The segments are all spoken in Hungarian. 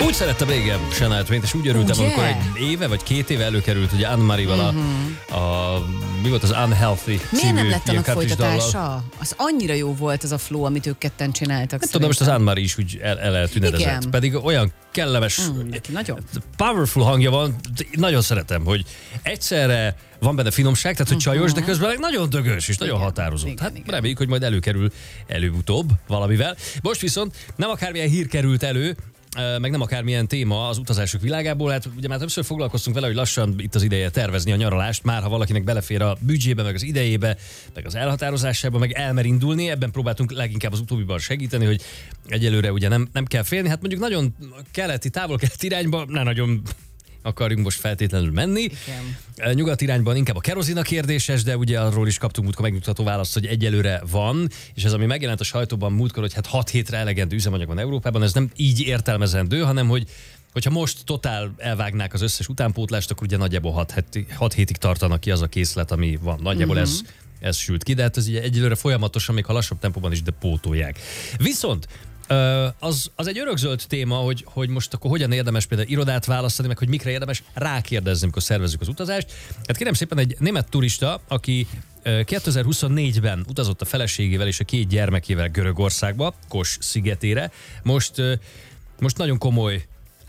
Úgy szerettem régen Shania Twain-t, és úgy örültem, Ugye? amikor egy éve vagy 2 éve előkerült, ugye Anne-Marie-val mi volt az Unhealthy Miért című nem lett ilyen annak country dallal. folytatása? Az annyira jó volt az a flow, amit ők ketten csináltak. Nem tudom, most az Anne-Marie is úgy eltűnedezett. Igen. Pedig olyan kellemes, Neki nagyon. powerful hangja van, nagyon szeretem, hogy egyszerre van benne finomság, tehát hogy csajos, de közben meg nagyon dögös és nagyon határozott. Igen, Hát igen. reméljük, hogy majd előkerül előbb-utóbb valamivel. Most viszont nem akármilyen hír került elő, meg nem akármilyen téma az utazások világából. Hát ugye már többször foglalkoztunk vele, hogy lassan itt az ideje tervezni a nyaralást, már ha valakinek belefér a büdzsébe, meg az idejébe, meg az elhatározásába, meg elmer indulni. Ebben próbáltunk leginkább az utóbbiban segíteni, hogy egyelőre ugye nem kell félni. Hát mondjuk nagyon keleti, távol-keleti irányba ne nagyon akarjunk most feltétlenül menni. Igen. Nyugat irányban inkább a kerozina kérdéses, de ugye arról is kaptunk múltkor megnyugtató választ, hogy egyelőre van, és ez ami megjelent a sajtóban múltkor, hogy hát 6 hétre elegendő üzemanyag van Európában, ez nem így értelmezendő, hanem hogyha most totál elvágnák az összes utánpótlást, akkor ugye nagyjából 6 hétig tartanak ki az a készlet, ami van. Nagyjából ez sült ki, de hát ez ugye egyelőre folyamatosan, még ha lassabb tempóban is, de pótolják. Viszont az egy örökzöld téma, hogy most akkor hogyan érdemes például irodát választani, meg hogy mikre érdemes rákérdezni, amikor szervezzük az utazást. Hát kérem szépen, egy német turista, aki 2024-ben utazott a feleségével és a 2 gyermekével Görögországba, Kos szigetére, most nagyon komoly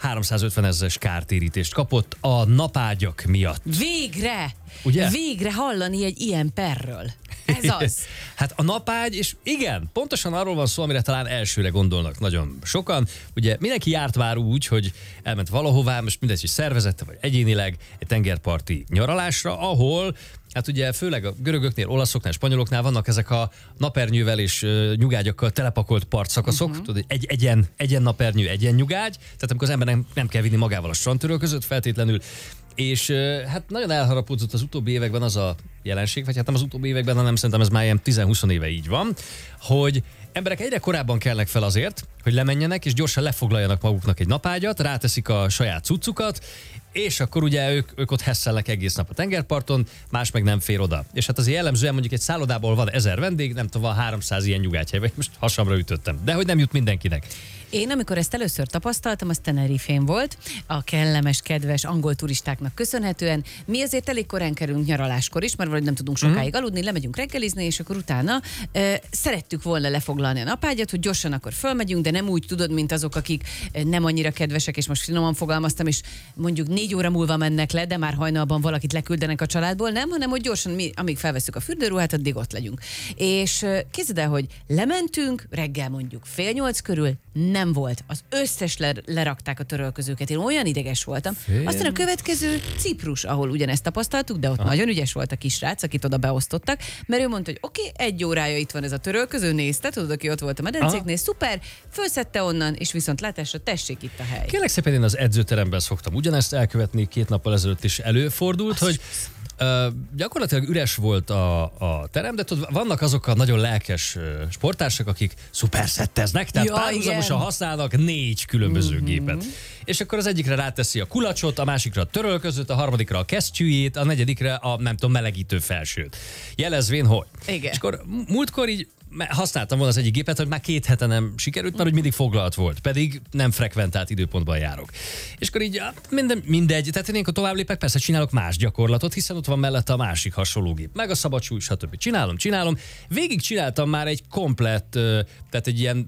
350 000-es kártérítést kapott a napágyak miatt. Végre! Ugye? Végre hallani egy ilyen perről. Ez az. Hát a napágy, és igen, pontosan arról van szó, amire talán elsőre gondolnak nagyon sokan. Ugye mindenki járt már úgy, hogy elment valahová, most mindegy, hogy szervezette vagy egyénileg egy tengerparti nyaralásra, ahol hát ugye főleg a görögöknél, olaszoknál, spanyoloknál vannak ezek a napernyővel és nyugágyakkal telepakolt partszakaszok, tudod, egyen napernyő, egyen nyugágy, tehát amikor az embernek nem kell vinni magával a strandtörölközőt feltétlenül. És hát nagyon elharapódzott az utóbbi években az a jelenség, vagy hát nem az utóbbi években, hanem szerintem ez már ilyen 10-20 éve így van, hogy emberek egyre korábban kelnek fel azért, hogy lemenjenek és gyorsan lefoglaljanak maguknak egy napágyat, ráteszik a saját cuccukat, és akkor ugye ők ott hesszelnek egész nap a tengerparton, más meg nem fér oda. És hát azért jellemzően mondjuk egy szállodából van 1000 vendég, nem tudom, van 300 ilyen nyugágyhely, vagy most hasamra ütöttem. De hogy nem jut mindenkinek. Én, amikor ezt először tapasztaltam, az Tenerife-n volt, a kellemes, kedves angol turistáknak köszönhetően. Mi azért elég korán kerülünk nyaraláskor is, mert valahogy nem tudunk sokáig aludni, lemegyünk reggelizni, és akkor utána szerettük volna lefoglalni a napágyat, hogy gyorsan akkor fölmegyünk, de nem úgy tudod, mint azok, akik nem annyira kedvesek, és most finoman fogalmaztam, és mondjuk 4 óra múlva mennek le, de már hajnalban valakit leküldenek a családból, nem, hanem hogy gyorsan mi, amíg felveszünk a fürdőruhát, addig ott legyünk. És képzeld el, hogy lementünk, reggel mondjuk 7:30 körül, nem volt. Az összes lerakták a törölközőket. Én olyan ideges voltam. Aztán a következő Ciprus, ahol ugyanezt tapasztaltuk, de ott nagyon ügyes volt a kisrác, akit oda beosztottak, mert ő mondta, hogy oké, 1 órája itt van ez a törölköző, nézte, tudod, aki ott volt a medencéknél, szuper, fölszedte onnan, és viszont látásra, tessék itt a hely. Kérlek szépen, én az edzőteremben szoktam ugyanezt elkövetni, 2 nappal ezelőtt is előfordult, hogy gyakorlatilag üres volt a terem, de tudod, vannak azok a nagyon lelkes sportársak, akik szuperszetteznek, tehát párhuzamosan használnak 4 különböző gépet. És akkor az egyikre ráteszi a kulacsot, a másikra a törölközőt, a harmadikra a kesztyűjét, a negyedikre a nem tudom, melegítő felsőt. Jelezvén, hogy. Igen. És akkor múltkor így használtam volna az egyik gépet, hogy már 2 hete nem sikerült, mert hogy mindig foglalt volt, pedig nem frekventált időpontban járok. És akkor így mindegy, tehát én ilyenkor tovább lépek, persze csinálok más gyakorlatot, hiszen ott van mellette a másik hasonló gép, meg a szabadsúly, stb. Csinálom. Végig csináltam már egy komplett, tehát egy ilyen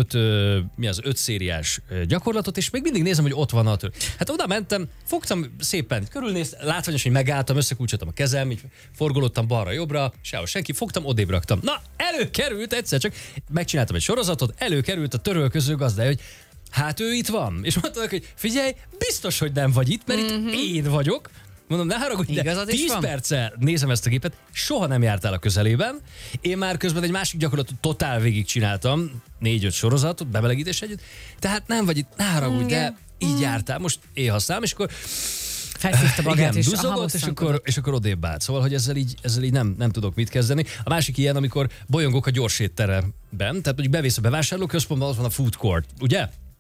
5 szériás gyakorlatot, és még mindig nézem, hogy ott van a tör. Hát oda mentem, fogtam szépen, látványos, hogy megálltam, összekulcsoltam a kezem, így forgolódtam balra-jobbra, sehol senki, fogtam, odébb raktam. Na, előkerült egyszer csak, megcsináltam egy sorozatot, előkerült a törölköző gazdája, hogy hát ő itt van. És mondták, hogy figyelj, biztos, hogy nem vagy itt, mert itt én vagyok. Mondom, ne haragudj, de 10 perccel nézem ezt a gépet, soha nem jártál a közelében. Én már közben egy másik gyakorlatot totál végig csináltam, 4-5 sorozatot, bemelegítés együtt. Tehát nem vagy itt, ne haragudj, de így jártál. Most én használom, és akkor felszívta magát, és duzzogott, és akkor odébb állt. Szóval, hogy ezzel így nem tudok mit kezdeni. A másik ilyen, amikor bolyongok a gyorsétteremben, tehát mondjuk bevész a bevásárlóközpontban, ott van a food court, ugye?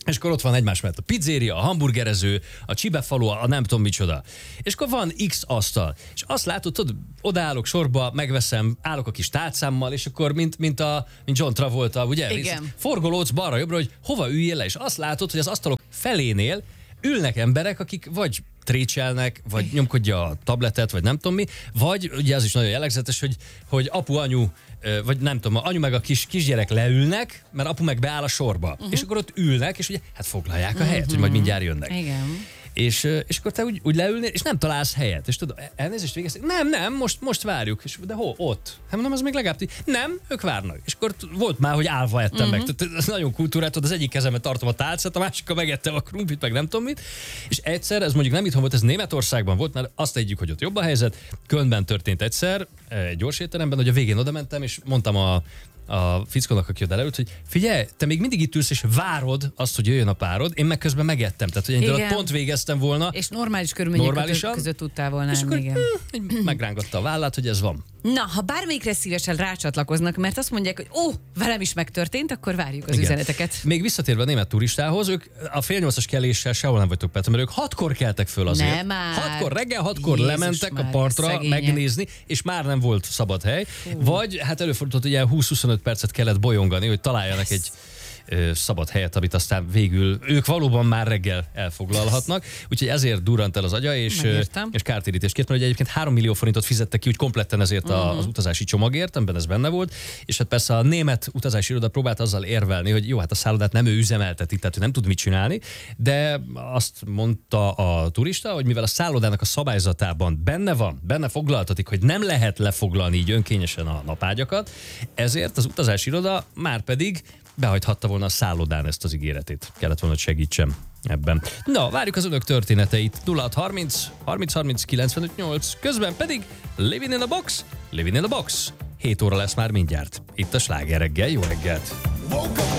És akkor ott van egymás mellett a pizzéria, a hamburgerező, a csibefalu, a nem tudom micsoda. És akkor van X asztal. És azt látod, tudod, odaállok sorba, megveszem, állok a kis tálcámmal, és akkor mint John Travolta, ugye? Igen. Forgolódsz balra-jobbra, hogy hova üljél le, és azt látod, hogy az asztalok felénél ülnek emberek, akik vagy trécselnek, vagy nyomkodja a tabletet, vagy nem tudom mi, vagy ugye az is nagyon jellegzetes, hogy apu, anyu, vagy nem tudom, anyu meg a kisgyerek leülnek, mert apu meg beáll a sorba. És akkor ott ülnek, és ugye hát foglalják a helyet, hogy majd mindjárt jönnek. Igen. És akkor te úgy leülnél, és nem találsz helyet. És tudod, elnézést végeztek? Nem, most várjuk. És, de hol? Ott. Hát mondom, az még legalább... Nem, ők várnak. És akkor volt már, hogy állva ettem meg. Tehát ez nagyon kultúrát, az egyik kezemet tartom a tálcát, a másikkal megettem a krumplit, meg nem tudom mit. És egyszer, ez mondjuk nem itthon volt, ez Németországban volt, mert azt egyik, hogy ott jobb a helyzet. Kölnben történt egyszer, egy gyors étteremben, hogy a végén oda mentem, és mondtam a fickónak, aki oda leült, hogy figyelj, te még mindig itt ülsz, és várod azt, hogy jöjjön a párod, én meg közben megettem. Tehát, hogy én pont végeztem volna. És normális körülmények között tudtál volna. És akkor megrángatta a vállát, hogy ez van. Na, ha bármelyikre szívesen rácsatlakoznak, mert azt mondják, hogy velem is megtörtént, akkor várjuk az üzeneteket. Még visszatérve a német turistához, ők a 7:30-as keléssel sehol nem vagytok Petra, mert ők 6-kor keltek föl azért. Nem már. 6-kor, reggel 6-kor lementek a partra szegények. megnézni, és már nem volt szabad hely. Vagy hát előfordult, hogy ilyen 20-25 percet kellett bolyongani, hogy találjanak egy szabad helyet, amit aztán végül ők valóban már reggel elfoglalhatnak. Úgyhogy ezért durrant el az agya, és kártérítést kért, mert egyébként 3 millió forintot fizettek ki úgy kompletten ezért az utazási csomagért, amiben ez benne volt. És hát persze a német utazási iroda próbált azzal érvelni, hogy jó, hát a szállodát nem ő üzemelteti, tehát ő nem tud mit csinálni, de azt mondta a turista, hogy mivel a szállodának a szabályzatában benne foglaltatik, hogy nem lehet lefoglalni így önkényesen a napágyakat, ezért az utazási iroda már pedig behajthatta volna a szállodán ezt az ígéretét. Kellett volna, hogy segítsem ebben. Na, várjuk az önök történeteit. 0630 30 30 95 8. Közben pedig Living in a Box. 7 óra lesz már mindjárt. Itt a Sláger reggel. Jó reggelt!